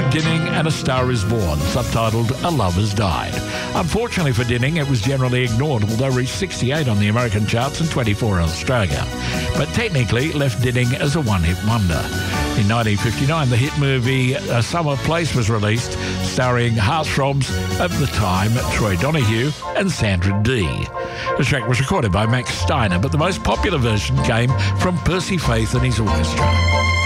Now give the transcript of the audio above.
Dinning and A Star Is Born, subtitled A Love Has Died. Unfortunately for Dinning, it was generally ignored, although reached 68 on the American charts and 24 in Australia. But technically left Dinning as a one-hit wonder. In 1959, the hit movie A Summer Place was released, starring heartthrobs of the time Troy Donahue and Sandra Dee. The track was recorded by Max Steiner, but the most popular version came from Percy Faith and his orchestra.